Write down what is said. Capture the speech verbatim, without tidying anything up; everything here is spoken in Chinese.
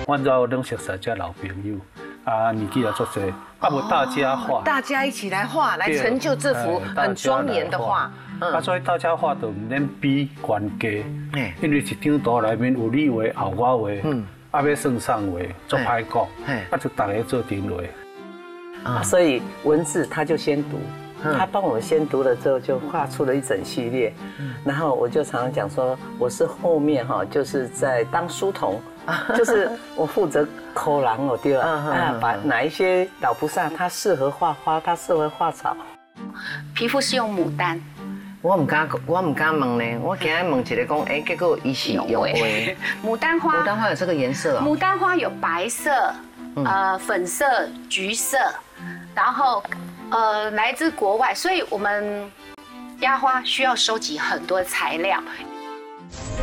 阮遮有认识三只老朋友，啊，年纪也足侪，啊，无大家画， 大家一起来画，来成就这幅很庄严的画。 啊，所以大家画就唔免比悬低，因为一张图内面有你画、后我画，嗯，啊要算上画，做歹讲，啊就大家做阵画。 啊，所以文字他就先读。他帮我先读了之后，就画出了一整系列，然后我就常常讲说，我是后面哈，就是在当书童，就是我负责口狼哦，对吧？啊，把哪一些老菩萨他适合画花，他适合画草。 皮肤是用牡丹， 我唔敢，我唔敢问呢，我今日问一个讲，哎，结果伊是用画。 牡丹花， 牡丹花有这个颜色哦。 牡丹花有白色、呃粉色、橘色，然后。呃，来自国外，所以我们压花需要收集很多材料。